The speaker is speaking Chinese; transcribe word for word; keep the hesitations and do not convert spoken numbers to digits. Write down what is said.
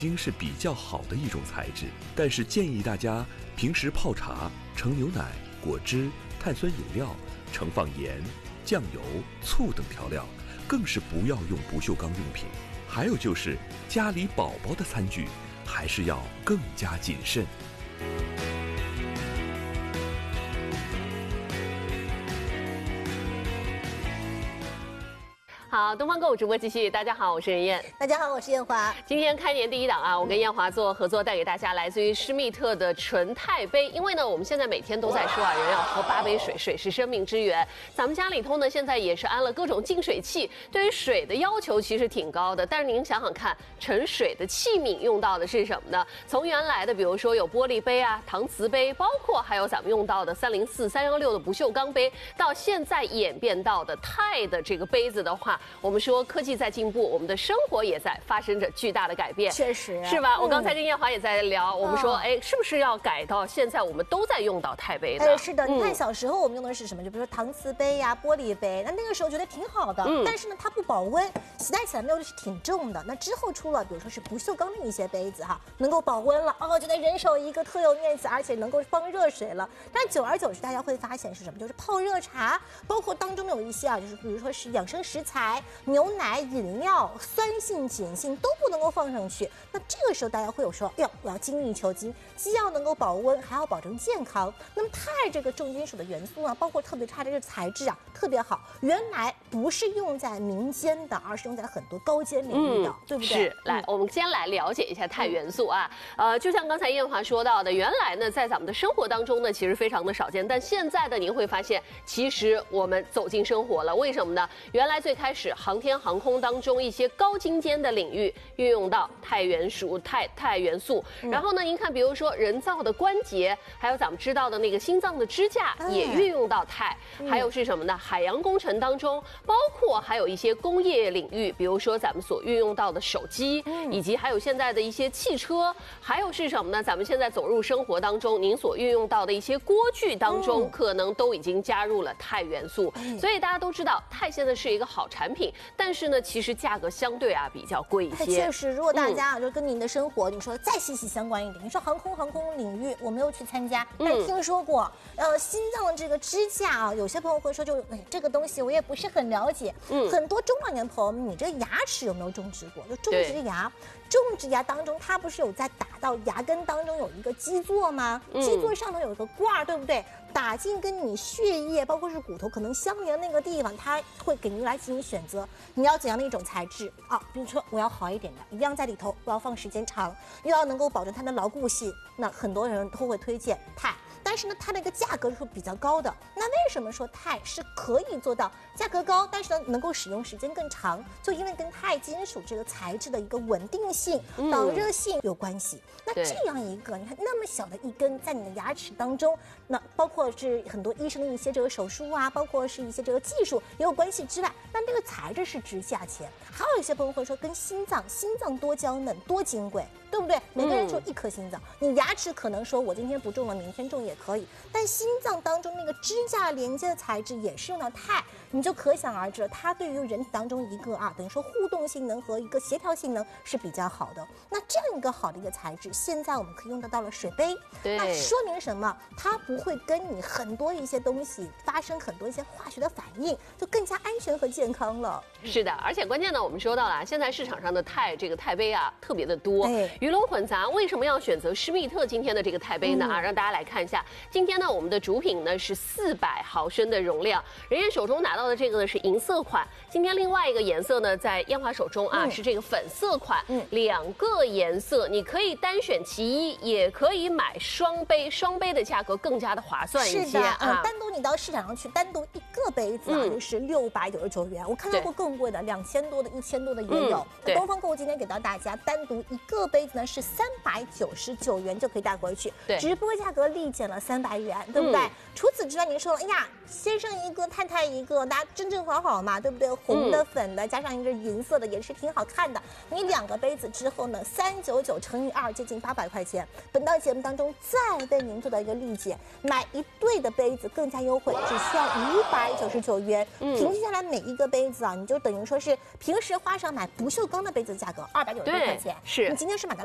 已经是比较好的一种材质，但是建议大家平时泡茶、盛牛奶、果汁、碳酸饮料、盛放盐、酱油、醋等调料，更是不要用不锈钢用品。还有就是家里宝宝的餐具，还是要更加谨慎。 好，东方购物直播继续。大家好，我是任燕。 大家好，我是燕华。 今天开年第一档啊，我跟燕华做合作，带给大家来自于施密特的纯钛杯。因为呢，我们现在每天都在说啊，人要喝八杯水，水是生命之源。咱们家里头呢，现在也是安了各种净水器，对于水的要求其实挺高的。但是您想想看，盛水的器皿用到的是什么呢？从原来的，比如说有玻璃杯啊、搪瓷杯，包括还有咱们用到的三零四、三幺六的不锈钢杯，到现在演变到的钛的这个杯子的话。我们说科技在进步，我们的生活也在发生着巨大的改变， 确实是吧？嗯、我刚才跟燕华也在聊，我们说，哎、嗯，是不是要改到现在我们都在用到钛杯呢？ 哎，是的，你看小时候我们用的是什么？就比如说搪瓷杯呀、玻璃杯，那那个时候觉得挺好的，嗯、但是呢，它不保温，携带起来没有是挺重的。那之后出了，比如说是不锈钢的一些杯子哈，能够保温了，哦，觉得人手一个特有面子，而且能够放热水了。但久而久之，大家会发现是什么？就是泡热茶，包括当中有一些啊，就是比如说是养生食材。牛奶、饮料、酸性、碱性都不能够放上去。那这个时候大家会有说，哎呦，我要精益求精，既要能够保温，还要保证健康。那么钛这个重金属的元素啊，包括特别差的这个材质啊，特别好。原来不是用在民间的，而是用在很多高阶领域的，嗯、对不对？ 是。来，我们先来了解一下钛元素啊。呃，就像刚才燕华说到的，原来呢，在咱们的生活当中呢，其实非常的少见，但现在呢，您会发现，其实我们走进生活了。为什么呢？原来最开始航天航空当中一些高精尖的领域运用到钛元素、钛钛元素。然后呢，您看，比如说人造的关节，还有咱们知道的那个心脏的支架，也运用到钛。还有是什么呢？海洋工程当中，包括还有一些工业领域，比如说咱们所运用到的手机，以及还有现在的一些汽车，还有是什么呢？咱们现在走入生活当中，您所运用到的一些锅具当中，可能都已经加入了钛元素。所以大家都知道，钛现在是一个好产品。但是呢，其实价格相对啊比较贵一些。 确实，如果大家啊、嗯、就跟您的生活，你说再息息相关一点，你说航空航空领域我没有去参加，但听说过，嗯、呃，心脏的这个支架啊，有些朋友会说就，哎，这个东西我也不是很了解。嗯，很多中老年朋友们，你这个牙齿有没有种植过？就种植牙，种植牙当中，它不是有在打到牙根当中有一个基座吗？嗯、基座上头有一个罐儿，对不对？打进跟你血液，包括是骨头可能相连的那个地方，它会给您来进行选择，你要怎样的一种材质啊？比如说我要好一点的，一样在里头，我要放时间长，又要能够保证它的牢固性，那很多人都会推荐钛。但是呢，它的一个价格是比较高的。那为什么说钛是可以做到价格高，但是呢能够使用时间更长？就因为跟钛金属这个材质的一个稳定性、导热性有关系。那这样一个，你看那么小的一根在你的牙齿当中，那包括是很多医生的一些这个手术啊，包括是一些这个技术也有关系之外，那这个材质是值价钱。还有一些朋友会说，跟心脏，心脏多娇嫩多金贵，对不对？每个人就一颗心脏，嗯、你牙齿可能说我今天不种了，明天种也可以，但心脏当中那个支架连接的材质也是用到钛，你就可想而知，它对于人体当中一个啊，等于说互动性能和一个协调性能是比较好的。那这样一个好的一个材质，现在我们可以用得到了水杯，那说明什么？它不会跟你很多一些东西发生很多一些化学的反应，就更加安全和健康了。 是的，而且关键呢，我们说到了，现在市场上的钛这个钛杯啊特别的多，鱼龙混杂。为什么要选择施密特今天的这个钛杯呢？啊，让大家来看一下。今天呢，我们的主品呢是四百毫升的容量，人家手中拿到的这个呢是银色款。今天另外一个颜色呢，在燕华手中啊、嗯、是这个粉色款，嗯，两个颜色你可以单选其一，也可以买双杯，双杯的价格更加的划算一些。 是的，嗯，单独你到市场上去，单独一个杯子啊，嗯、就是六百九十九元。我看到过更贵的，两千多的、一千多的也有。嗯、东方购物今天给到大家，单独一个杯子呢是三百九十九元就可以带回去， 对， 直播价格立减了三百元，对不对？嗯、除此之外，您说了，哎呀，先生一个，太太一个，大家正正好好嘛，对不对？红的、粉的，加上一个银色的，也是挺好看的。你两个杯子之后呢，三九九乘以二，接近八百块钱。本档节目当中再为您做到一个立减，买一对的杯子更加优惠，只需要五百九十九元。嗯，平均下来每一个杯子啊，你就等于说是平时花上买不锈钢的杯子的价格二百九十多块钱。 是， 你今天是买到